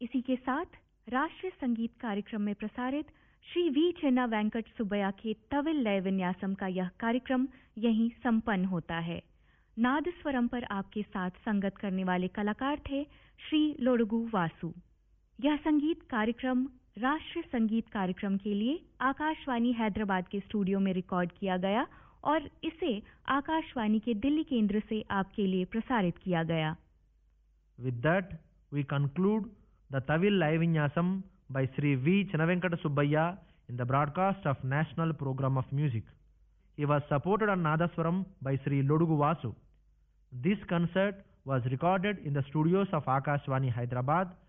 इसी के साथ राष्ट्रीय संगीत कार्यक्रम में प्रसारित श्री वी चिन्ना वेंकट सुब्बैया के तविल लय विन्यासम का यह कार्यक्रम यहीं संपन्न होता है। नाद स्वरम पर आपके साथ संगत करने वाले कलाकार थे श्री लोडुगु वासु। यह संगीत कार्यक्रम राष्ट्रीय संगीत कार्यक्रम के लिए आकाशवाणी हैदराबाद के स्टूडियो में रिकॉर्ड किया गया और इसे आकाशवाणी के दिल्ली केंद्र से आपके लिए प्रसारित किया गया। With that, we conclude the Tavil Live Vinyasam by Sri V. Chinavenkata Subbaiah in the broadcast of National Program of Music. He was supported on Nadaswaram by Sri Lodugu Vasu. This concert was recorded in the studios of Akashvani Hyderabad